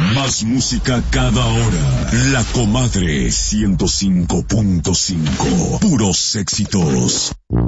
Más música cada hora. La Comadre 105.5. Puros éxitos.